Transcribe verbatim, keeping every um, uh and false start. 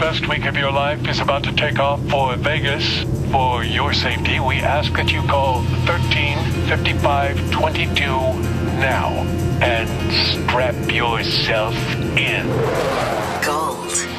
best week of your life is about to take off for Vegas. For your safety, we ask that you call thirteen fifty-five twenty-two now and strap yourself in. Gold.